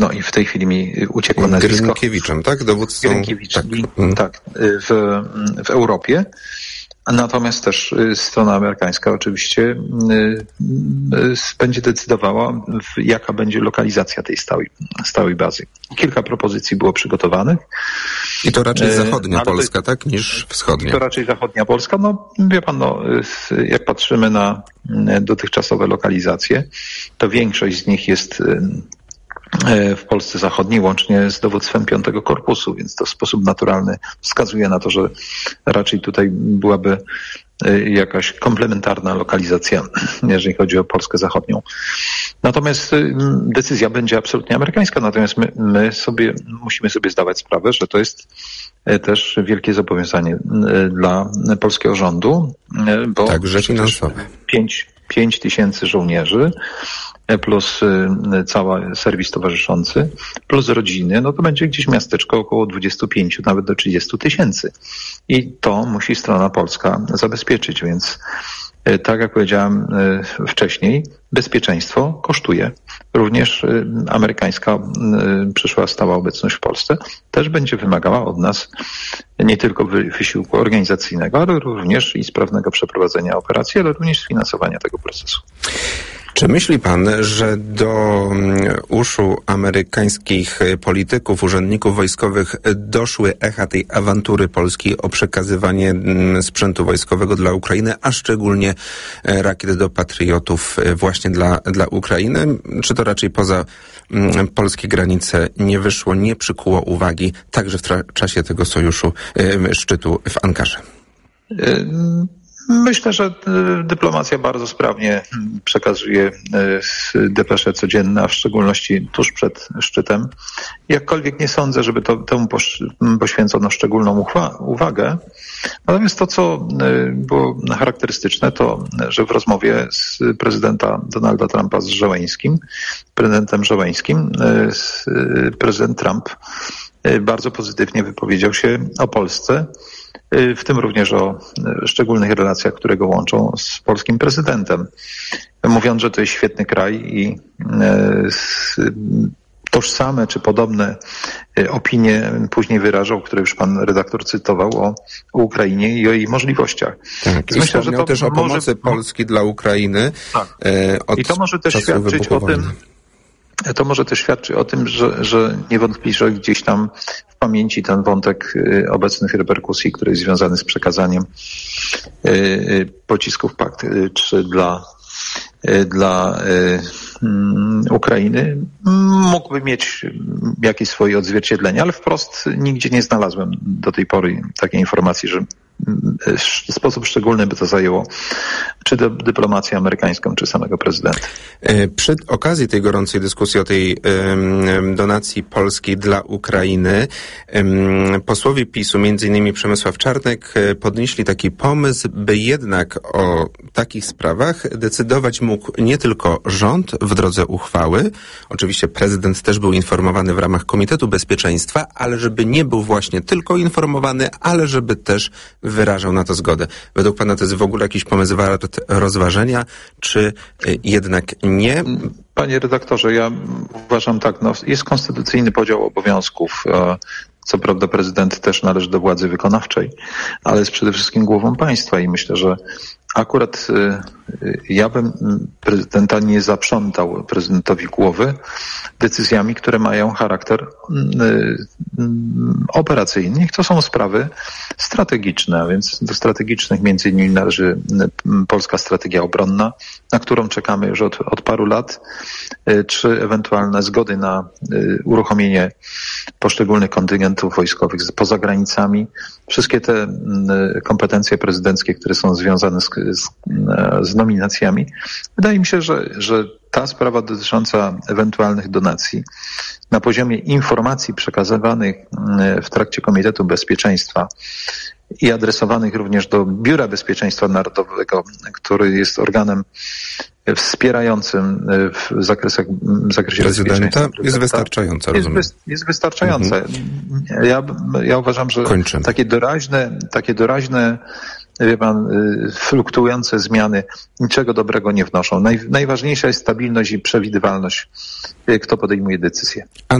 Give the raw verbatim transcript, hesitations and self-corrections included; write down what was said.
no i w tej chwili mi uciekło nazwisko. Grynkiewiczem, tak? Dowódcą... Grynkiewiczem, tak, tak w, w Europie. Natomiast też strona amerykańska oczywiście będzie decydowała, jaka będzie lokalizacja tej stałej, stałej bazy. Kilka propozycji było przygotowanych. I to raczej zachodnia no, Polska, tak, niż wschodnia? I to raczej zachodnia Polska. No, wie pan, no, jak patrzymy na dotychczasowe lokalizacje, to większość z nich jest w Polsce Zachodniej, łącznie z dowództwem piątego Korpusu, więc to w sposób naturalny wskazuje na to, że raczej tutaj byłaby jakaś komplementarna lokalizacja, jeżeli chodzi o Polskę Zachodnią. Natomiast decyzja będzie absolutnie amerykańska, natomiast my, my sobie musimy sobie zdawać sprawę, że to jest też wielkie zobowiązanie dla polskiego rządu, bo także finansowe. pięć tysięcy żołnierzy plus cały serwis towarzyszący, plus rodziny, no to będzie gdzieś miasteczko około dwadzieścia pięć, nawet do trzydziestu tysięcy. I to musi strona polska zabezpieczyć, więc tak jak powiedziałem wcześniej, bezpieczeństwo kosztuje. Również amerykańska przyszła stała obecność w Polsce też będzie wymagała od nas nie tylko wysiłku organizacyjnego, ale również i sprawnego przeprowadzenia operacji, ale również sfinansowania tego procesu. Czy myśli pan, że do uszu amerykańskich polityków, urzędników wojskowych doszły echa tej awantury polskiej o przekazywanie sprzętu wojskowego dla Ukrainy, a szczególnie rakiet do patriotów właśnie dla, dla Ukrainy? Czy to raczej poza polskie granice nie wyszło, nie przykuło uwagi także w tra- czasie tego sojuszu, szczytu w Ankarze? Myślę, że dyplomacja bardzo sprawnie przekazuje depesze codzienne, a w szczególności tuż przed szczytem. Jakkolwiek nie sądzę, żeby to, temu poświęcono szczególną uwagę. Natomiast to, co było charakterystyczne, to, że w rozmowie z prezydenta Donalda Trumpa z Żeleńskim, prezydentem Żeleńskim, prezydent Trump bardzo pozytywnie wypowiedział się o Polsce, w tym również o szczególnych relacjach, które go łączą z polskim prezydentem. Mówiąc, że to jest świetny kraj i tożsame czy podobne opinie później wyrażał, które już pan redaktor cytował o, o Ukrainie i o jej możliwościach. Tak, i myślę, że to też o pomocy może... Polski dla Ukrainy. Tak. Od I to może też świadczyć o tym, To może też świadczy o tym, że, że niewątpliwie że gdzieś tam w pamięci ten wątek obecnych reperkusji, który jest związany z przekazaniem pocisków P A C trzy dla, dla Ukrainy mógłby mieć jakieś swoje odzwierciedlenie, ale wprost nigdzie nie znalazłem do tej pory takiej informacji, że w sposób szczególny by to zajęło czy dyplomację amerykańską, czy samego prezydenta. Przy okazji tej gorącej dyskusji o tej um, donacji polskiej dla Ukrainy um, posłowie PiSu, między innymi Przemysław Czarnek, podnieśli taki pomysł, by jednak o takich sprawach decydować mógł nie tylko rząd w drodze uchwały, oczywiście prezydent też był informowany w ramach Komitetu Bezpieczeństwa, ale żeby nie był właśnie tylko informowany, ale żeby też wyrażał na to zgodę. Według pana to jest w ogóle jakiś pomysł wart rozważenia, czy jednak nie? Panie redaktorze, ja uważam tak, no, jest konstytucyjny podział obowiązków. Co prawda prezydent też należy do władzy wykonawczej, ale jest przede wszystkim głową państwa i myślę, że akurat ja bym prezydenta nie zaprzątał prezydentowi głowy decyzjami, które mają charakter operacyjny. Niech to są sprawy strategiczne, a więc do strategicznych między innymi należy polska strategia obronna, na którą czekamy już od, od paru lat, czy ewentualne zgody na uruchomienie poszczególnych kontyngentów wojskowych poza granicami. Wszystkie te kompetencje prezydenckie, które są związane z, z, z nominacjami. Wydaje mi się, że, że ta sprawa dotycząca ewentualnych donacji na poziomie informacji przekazywanych w trakcie Komitetu Bezpieczeństwa i adresowanych również do Biura Bezpieczeństwa Narodowego, który jest organem wspierającym w zakresach w zakresie prezydenta jest wystarczająca, rozumiem. Jest, jest wystarczające. Mhm. Ja, ja uważam, że Kończymy. takie doraźne, takie doraźne wie pan, fluktuujące zmiany niczego dobrego nie wnoszą. Naj, najważniejsza jest stabilność i przewidywalność, kto podejmuje decyzję.